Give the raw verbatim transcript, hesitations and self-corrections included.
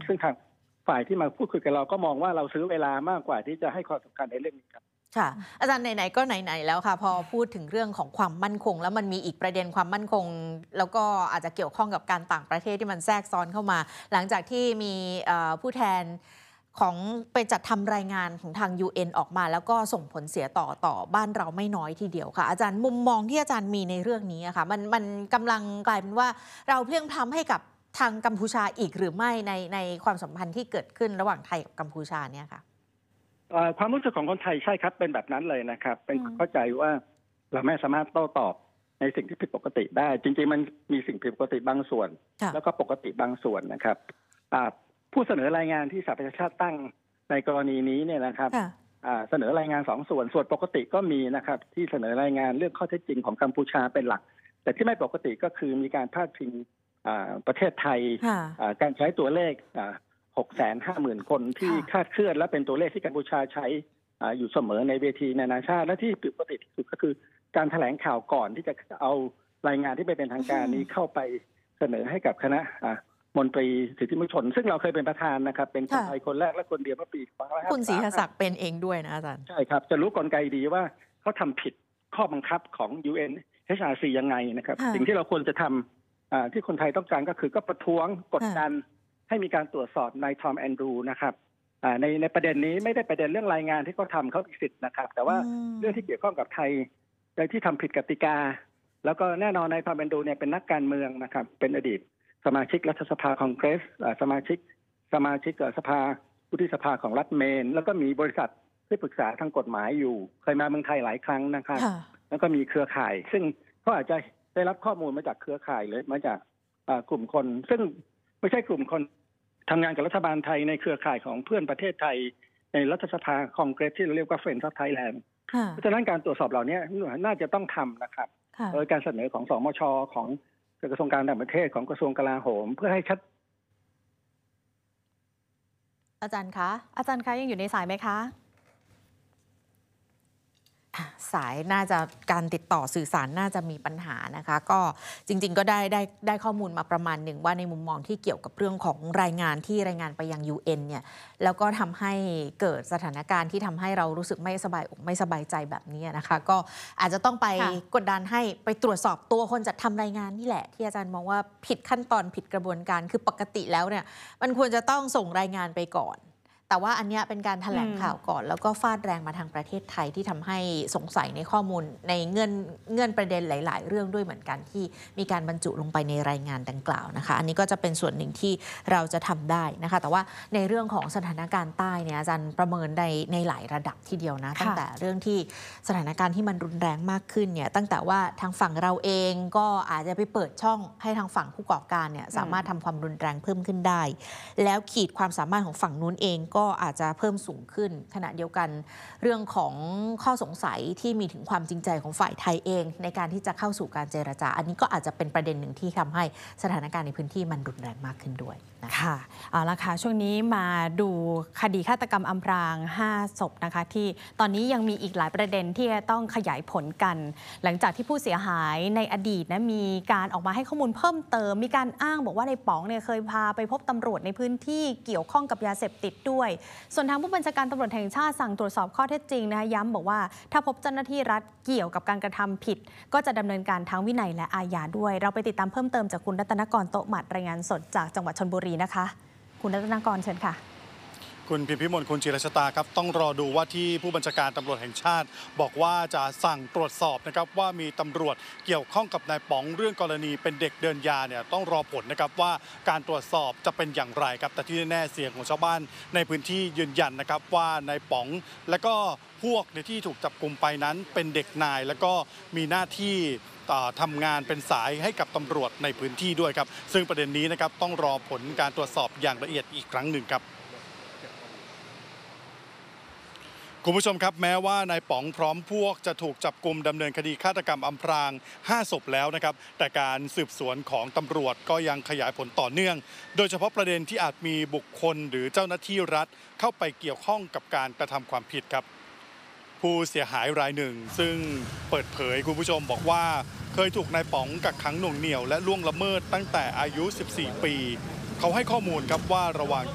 ซึ่งทางฝ่ายที่มาพูดคุยกับเราก็มองว่าเราซื้อเวลามากกว่าที่จะให้ความสำคัญในเรื่องนี้ครับค่ะอาจารย์ไหนๆก็ไหนๆแล้วค่ะพอพูดถึงเรื่องของความมั่นคงแล้วมันมีอีกประเด็นความมั่นคงแล้วก็อาจจะเกี่ยวข้องกับการต่างประเทศที่มันแทรกซ้อนเข้ามาหลังจากที่มีผู้แทนของไปจัดทำรายงานของทาง ยู เอ็น ออกมาแล้วก็ส่งผลเสียต่อต่อบ้านเราไม่น้อยทีเดียวค่ะอาจารย์มุมมองที่อาจารย์มีในเรื่องนี้ค่ะมันมันกำลังกลายเป็นว่าเราเพียงพล้ำให้กับทางกัมพูชาอีกหรือไม่ในในความสัมพันธ์ที่เกิดขึ้นระหว่างไทยกับกัมพูชาเนี่ยค่ะความรู้สึกของคนไทยใช่ครับเป็นแบบนั้นเลยนะครับเป็นเข้าใจว่าเราไม่สามารถโต้ตอบในสิ่งที่ผิดปกติได้จริงๆมันมีสิ่งผิดปกติบางส่วนแล้วก็ปกติบางส่วนนะครับผู้เสนอรายงานที่สหประชาชาติตั้งในกรณีนี้เนี่ยนะครับเสนอรายงานสองส่วนส่วนปกติก็มีนะครับที่เสนอรายงานเรื่องข้อเท็จจริงของกัมพูชาเป็นหลักแต่ที่ไม่ปกติก็คือมีการพาดพิงประเทศไทยการใช้ตัวเลขหกแสนห้าหมื่นคนที่คาดเคลื่อนและเป็นตัวเลขที่กัมพูชาใช้อยู่เสมอในเวทีนานาชาติและที่ผิดปกติที่สุดก็คือการแถลงข่าวก่อนที่จะเอารายงานที่ไม่เป็นทางการนี้เข้าไปเสนอให้กับคณะมนตรีสิทธิมนุษยชนซึ่งเราเคยเป็นประธานนะครับเป็นคนไทยคนแรกและคนเดียวเมื่อปีสองพันห้าร้อยห้าสิบสามคุณศรีศักดิ์เป็นเองด้วยนะอาจารย์ใช่ครับจะรู้กลไกดีว่าเขาทำผิดข้อบังคับของ ยู เอ็น เอช อาร์ ซี ยังไงนะครับสิ่งที่เราควรจะทำที่คนไทยต้องการก็คือก็ประท้วงกดดันให้มีการตรวจสอบนายทอมแอนดรูนะครับในในประเด็นนี้ไม่ได้ประเด็นเรื่องรายงานที่เขาทำเขามีสิทธิ์นะครับแต่ว่าเรื่องที่เกี่ยวข้องกับไทยในที่ทำผิดกติกาแล้วก็แน่นอนนายทอมแอนดรูเนี่ยเป็นนักการเมืองนะครับเป็นอดีตสมาชิกรัฐสภาคองเกรสสมาชิกสมาชิกสภาวุฒิสภาของรัฐเมนแล้วก็มีบริษัทที่ปรึกษาทางกฎหมายอยู่เคยมาเมืองไทยหลายครั้งนะครับแล้วก็มีเครือข่ายซึ่งเขาอาจจะได้รับข้อมูลมาจากเครือข่ายหรือมาจากกลุ่มคนซึ่งไม่ใช่กลุ่มคนทำงานกับรัฐบาลไทยในเครือข่ายของเพื่อนประเทศไทยในรัฐสภาคองเกรสที่เราเรียกว่า Friends of Thailand เพราะฉะนั้นการตรวจสอบเหล่านี้น่าจะต้องทำนะครับโดยการเสนอของสมช.ของกระทรวงการต่างประเทศของกระทรวงกลาโหมเพื่อให้ชัดอาจารย์คะอาจารย์คะยังอยู่ในสายไหมคะสายน่าจะการติดต่อสื่อสารน่าจะมีปัญหานะคะก็จริงๆก็ได้ได้ได้ข้อมูลมาประมาณหนึ่งว่าในมุมมองที่เกี่ยวกับเรื่องของรายงานที่รายงานไปยัง ยู เอ็น เนี่ยแล้วก็ทำให้เกิดสถานการณ์ที่ทำให้เรารู้สึกไม่สบายอกไม่สบายใจแบบนี้นะคะก็อาจจะต้องไปกดดันให้ไปตรวจสอบตัวคนจัดทำรายงานนี่แหละที่อาจารย์มองว่าผิดขั้นตอนผิดกระบวนการคือปกติแล้วเนี่ยมันควรจะต้องส่งรายงานไปก่อนแต่ว่าอันนี้เป็นการแถลงข่าวก่อนแล้วก็ฟาดแรงมาทางประเทศไทยที่ทำให้สงสัยในข้อมูลในเงื่อนเงื่อนประเด็นหลายๆเรื่องด้วยเหมือนกันที่มีการบรรจุลงไปในรายงานดังกล่าวนะคะอันนี้ก็จะเป็นส่วนหนึ่งที่เราจะทำได้นะคะแต่ว่าในเรื่องของสถานการณ์ใต้เนี่ยอาจารย์ประเมินในในหลายระดับทีเดียวนะตั้งแต่เรื่องที่สถานการณ์ที่มันรุนแรงมากขึ้นเนี่ยตั้งแต่ว่าทางฝั่งเราเองก็อาจจะไปเปิดช่องให้ทางฝั่งผู้ก่อการเนี่ยสามารถทำความรุนแรงเพิ่มขึ้นได้แล้วขีดความสามารถของฝั่งนู้นเองก็อาจจะเพิ่มสูงขึ้นขณะเดียวกันเรื่องของข้อสงสัยที่มีถึงความจริงใจของฝ่ายไทยเองในการที่จะเข้าสู่การเจรจาอันนี้ก็อาจจะเป็นประเด็นหนึ่งที่ทำให้สถานการณ์ในพื้นที่มันรุนแรงมากขึ้นด้วยค่ะเอาละค่ะช่วงนี้มาดูคดีฆาตกรรมอำพรางห้าศพนะคะที่ตอนนี้ยังมีอีกหลายประเด็นที่จะต้องขยายผลกัน หลังจากที่ผู้เสียหายในอดีตนะมีการออกมาให้ข้อมูลเพิ่มเติมมีการอ้างบอกว่าในป๋องเนี่ยเคยพาไปพบตำรวจในพื้นที่เกี่ยวข้องกับยาเสพติดด้วยส่วนทางผู้บัญชาการตำรวจแห่งชาติสั่งตรวจสอบข้อเท็จจริงนะคะย้ำบอกว่าถ้าพบเจ้าหน้าที่รัฐเกี่ยวกับการกระทำผิดก็จะดำเนินการทั้งวินัยและอาญาด้วยเราไปติดตามเพิ่มเติมจากคุณรัตนกรโต๊ะหมัดรายงานสดจากจังหวัดชลบุรีนะคะคุณรัตนกรเชิญค่ะคุณพิมพิมลคุณจิรชตาครับต้องรอดูว่าที่ผู้บัญชาการตำรวจแห่งชาติบอกว่าจะสั่งตรวจสอบนะครับว่ามีตำรวจเกี่ยวข้องกับนายป๋องเรื่องกรณีเป็นเด็กเดินยาเนี่ยต้องรอผลนะครับว่าการตรวจสอบจะเป็นอย่างไรครับแต่ที่แน่ๆเสียงของชาวบ้านในพื้นที่ยืนยันนะครับว่านายป๋องและก็พวกในที่ถูกจับกุมไปนั้นเป็นเด็กนายแล้วก็มีหน้าที่ทำงานเป็นสายให้กับตำรวจในพื้นที่ด้วยครับซึ่งประเด็นนี้นะครับต้องรอผลการตรวจสอบอย่างละเอียดอีกครั้งหนึ่งครับคุณผู้ชมครับแม้ว่านายป๋องพร้อมพวกจะถูกจับกุมดำเนินคดีฆาตกรรมอำพรางห้าศพแล้วนะครับแต่การสืบสวนของตำรวจก็ยังขยายผลต่อเนื่องโดยเฉพาะประเด็นที่อาจมีบุคคลหรือเจ้าหน้าที่รัฐเข้าไปเกี่ยวข้องกับการกระทำความผิดครับผู้เสียหายรายหนึ่งซึ่งเปิดเผยคุณผู้ชมบอกว่าเคยถูกนายป๋องกักขังหน่วงเหนี่ยวและล่วงละเมิดตั้งแต่อายุสิบสี่ปีเขาให้ข้อมูลครับว่าระหว่าง